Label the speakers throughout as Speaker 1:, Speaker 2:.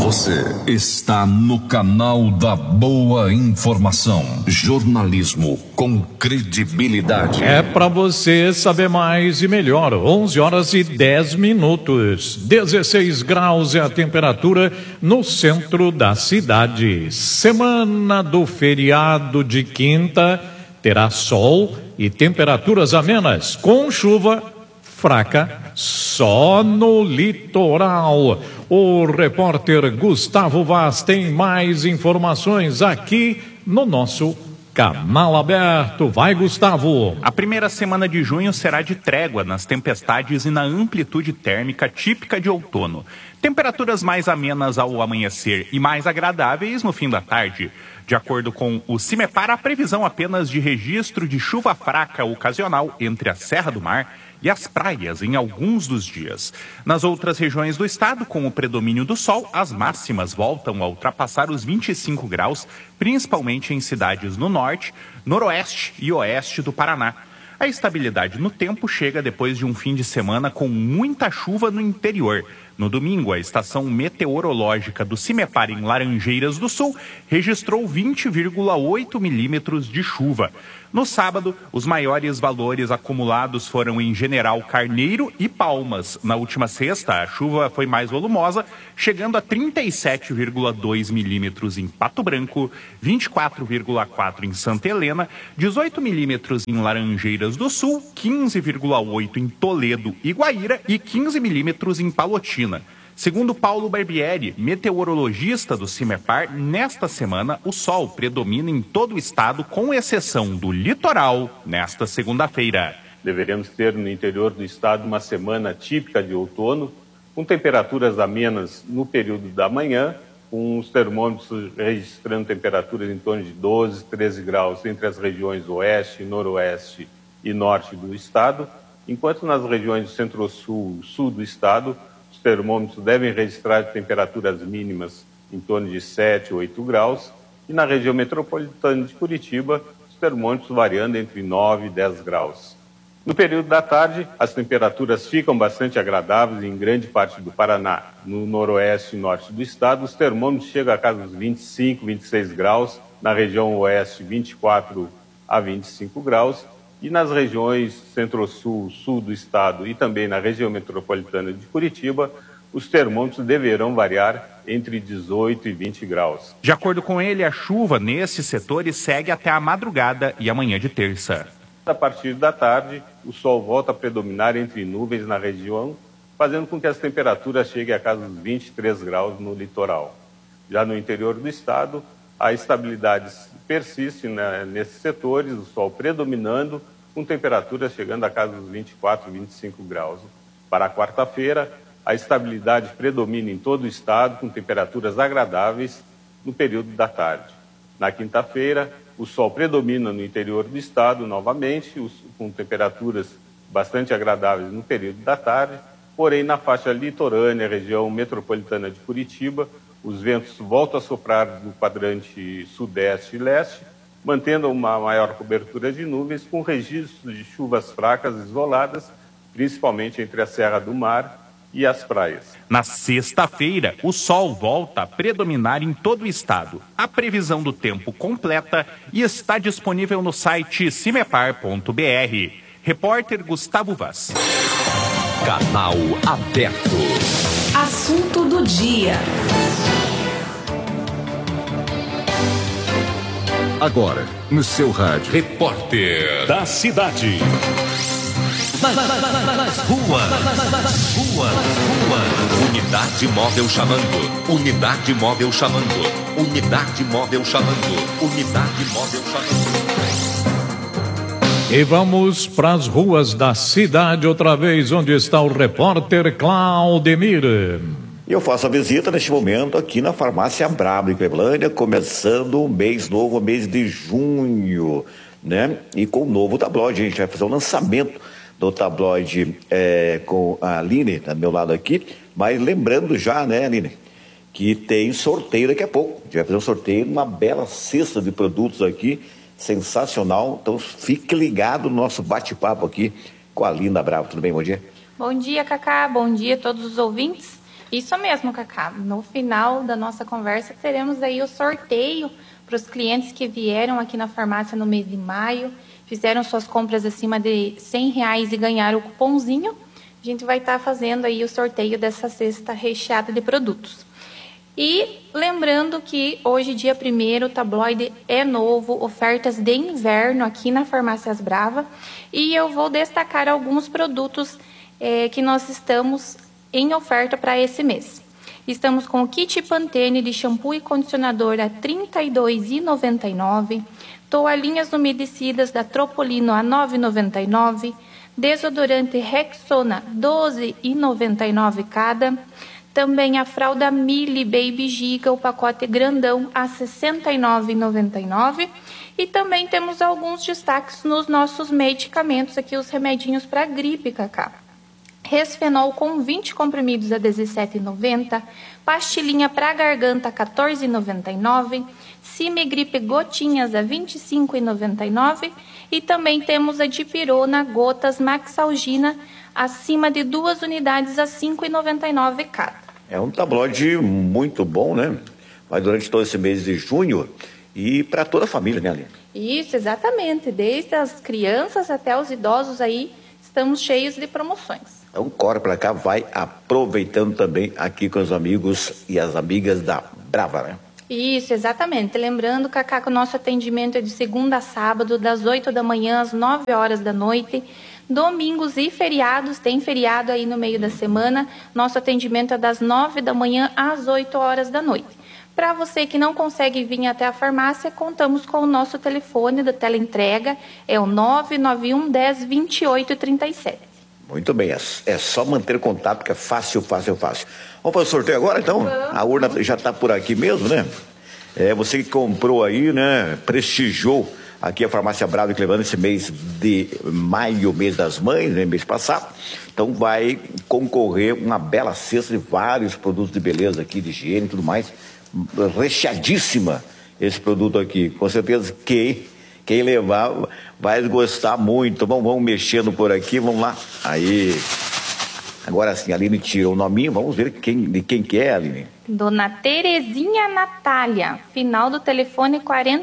Speaker 1: Você está no canal da Boa Informação. Jornalismo com credibilidade.
Speaker 2: É para você saber mais e melhor. 11h10. 16 graus é a temperatura no centro da cidade. Semana do feriado de quinta terá sol e temperaturas amenas, com chuva fraca só no litoral. O repórter Gustavo Vaz tem mais informações aqui no nosso canal aberto. Vai, Gustavo.
Speaker 3: A primeira semana de junho será de trégua nas tempestades e na amplitude térmica típica de outono. Temperaturas mais amenas ao amanhecer e mais agradáveis no fim da tarde. De acordo com o CIMEPAR, a previsão apenas de registro de chuva fraca ocasional entre a Serra do Mar e as praias em alguns dos dias. Nas outras regiões do estado, com o predomínio do sol, as máximas voltam a ultrapassar os 25 graus, principalmente em cidades no norte, noroeste e oeste do Paraná. A estabilidade no tempo chega depois de um fim de semana com muita chuva no interior. No domingo, a estação meteorológica do CIMEPAR em Laranjeiras do Sul registrou 20,8 milímetros de chuva. No sábado, os maiores valores acumulados foram em General Carneiro e Palmas. Na última sexta, a chuva foi mais volumosa, chegando a 37,2 milímetros em Pato Branco, 24,4 em Santa Helena, 18 milímetros em Laranjeiras do Sul, 15,8 em Toledo e Guaíra e 15 milímetros em Palotina. Segundo Paulo Barbieri, meteorologista do CIMEPAR, nesta semana o sol predomina em todo o estado, com exceção do litoral, nesta segunda-feira.
Speaker 4: Deveremos ter no interior do estado uma semana típica de outono, com temperaturas amenas no período da manhã, com os termômetros registrando temperaturas em torno de 12, 13 graus entre as regiões oeste, noroeste e norte do estado, enquanto nas regiões do centro-sul e sul do estado, os termômetros devem registrar temperaturas mínimas em torno de 7 ou 8 graus, e na região metropolitana de Curitiba, os termômetros variando entre 9 e 10 graus. No período da tarde, as temperaturas ficam bastante agradáveis em grande parte do Paraná. No noroeste e norte do estado, os termômetros chegam a casa dos 25, 26 graus, na região oeste, 24 a 25 graus, e nas regiões centro-sul, sul do estado e também na região metropolitana de Curitiba, os termômetros deverão variar entre 18 e 20 graus.
Speaker 3: De acordo com ele, a chuva nesses setores segue até a madrugada e amanhã de terça.
Speaker 4: A partir da tarde, o sol volta a predominar entre nuvens na região, fazendo com que as temperaturas cheguem a casa dos 23 graus no litoral. Já no interior do estado, a estabilidade persiste nesses setores, o sol predominando, com temperaturas chegando a casa dos 24, 25 graus. Para a quarta-feira, a estabilidade predomina em todo o estado, com temperaturas agradáveis no período da tarde. Na quinta-feira, o sol predomina no interior do estado novamente, com temperaturas bastante agradáveis no período da tarde, porém na faixa litorânea, região metropolitana de Curitiba, os ventos voltam a soprar do quadrante sudeste e leste, mantendo uma maior cobertura de nuvens, com registros de chuvas fracas isoladas, principalmente entre a Serra do Mar e as praias.
Speaker 3: Na sexta-feira, o sol volta a predominar em todo o estado. A previsão do tempo completa e está disponível no site cimepar.br. Repórter Gustavo Vaz.
Speaker 1: Canal aberto.
Speaker 5: Assunto do dia.
Speaker 1: Agora, no seu rádio.
Speaker 2: Repórter da cidade.
Speaker 6: Nas ruas. Unidade móvel chamando. Unidade móvel chamando. Unidade móvel chamando. Unidade móvel chamando.
Speaker 2: E vamos para as ruas da cidade outra vez, onde está o repórter Claudemir.
Speaker 7: Eu faço a visita neste momento aqui na Farmácia Brabo, em Clevelândia, começando o mês novo, o mês de junho, né? E com o novo tabloide, a gente vai fazer o lançamento do tabloide com a Aline, do meu lado aqui, mas lembrando já, né, Aline, que tem sorteio daqui a pouco. A gente vai fazer um sorteio, uma bela cesta de produtos aqui, sensacional. Então fique ligado no nosso bate-papo aqui com a Linda Bravo. Tudo bem? Bom dia.
Speaker 8: Bom dia, Cacá. Bom dia a todos os ouvintes. Isso mesmo, Cacá. No final da nossa conversa, teremos aí o sorteio para os clientes que vieram aqui na farmácia no mês de maio, fizeram suas compras acima de R$100 e ganharam o cupomzinho. A gente vai estar fazendo aí o sorteio dessa cesta recheada de produtos. E lembrando que hoje, dia 1º, o tabloide é novo, ofertas de inverno aqui na Farmácias Brava. E eu vou destacar alguns produtos que nós estamos em oferta para esse mês. Estamos com o kit Pantene de shampoo e condicionador a R$ 32,99, toalhinhas umedecidas da Tropolino a R$ 9,99, desodorante Rexona R$ 12,99 cada, também a fralda Mili Baby Giga, o pacote grandão a R$ 69,99, e também temos alguns destaques nos nossos medicamentos aqui, os remedinhos para gripe, Cacá. Resfenol com 20 comprimidos a R$ 17,90, pastilhinha para garganta a R$ 14,99, Cimegripe gotinhas a R$ 25,99 e também temos a dipirona gotas Maxalgina acima de 2 unidades a R$ 5,99 cada.
Speaker 7: É um tabloide muito bom, né? Vai durante todo esse mês de junho e para toda a família, né, Aline?
Speaker 8: Isso, exatamente. Desde as crianças até os idosos aí, estamos cheios de promoções.
Speaker 7: Então, corre para cá, vai aproveitando também aqui com os amigos e as amigas da Brava, né?
Speaker 8: Isso, exatamente. Lembrando, Cacá, que o nosso atendimento é de segunda a sábado, das 8 da manhã às 9 horas da noite. Domingos e feriados, tem feriado aí no meio da semana. Nosso atendimento é das 9 da manhã às 8 horas da noite. Para você que não consegue vir até a farmácia, contamos com o nosso telefone da teleentrega, é o 991 10 28 37.
Speaker 7: Muito bem, é só manter contato, que é fácil. Vamos fazer o sorteio agora, então? A urna já está por aqui mesmo, né? Você que comprou aí, né? Prestigiou aqui a Farmácia Brava, que levando esse mês de maio, mês das mães, né, mês passado. Então vai concorrer uma bela cesta de vários produtos de beleza aqui, de higiene e tudo mais. Recheadíssima esse produto aqui. Com certeza quem levar vai gostar muito. Vamos mexendo por aqui, vamos lá. Aí, agora sim, a Aline tirou o nominho, vamos ver de quem que é, Aline.
Speaker 8: Dona Terezinha Natália, final do telefone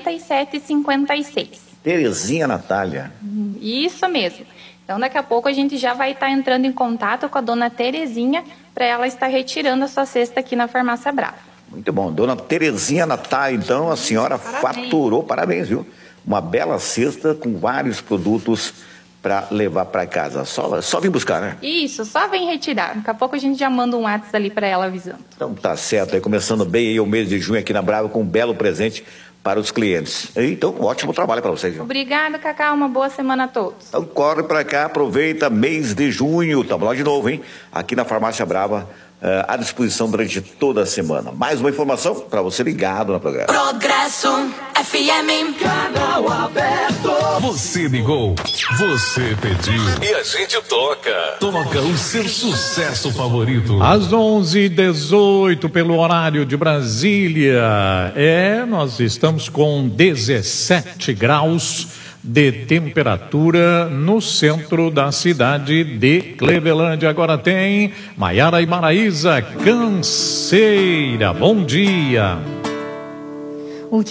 Speaker 8: 4756.
Speaker 7: Terezinha Natália.
Speaker 8: Isso mesmo. Então daqui a pouco a gente já vai estar entrando em contato com a Dona Terezinha para ela estar retirando a sua cesta aqui na Farmácia Brava.
Speaker 7: Muito bom. Dona Terezinha Natália, então a senhora faturou, parabéns, viu? Uma bela cesta com vários produtos para levar para casa. Só vir buscar, né?
Speaker 8: Isso, só vem retirar. Daqui a pouco a gente já manda um WhatsApp ali para ela avisando.
Speaker 7: Então tá certo, aí começando bem aí o mês de junho aqui na Brava com um belo presente para os clientes. Então, ótimo trabalho para vocês. Viu?
Speaker 8: Obrigada, Cacá, uma boa semana a todos.
Speaker 7: Então corre para cá, aproveita mês de junho, estamos lá de novo, hein? Aqui na Farmácia Brava, à disposição durante toda a semana. Mais uma informação para você ligado no programa.
Speaker 5: Progresso FM.
Speaker 1: Canal aberto. Você ligou, você pediu e a gente toca. Toca o seu sucesso favorito.
Speaker 2: Às 11h18 pelo horário de Brasília. Nós estamos com 17 graus de temperatura no centro da cidade de Clevelândia. Agora tem Maiara e Maraísa, Canseira. Bom dia.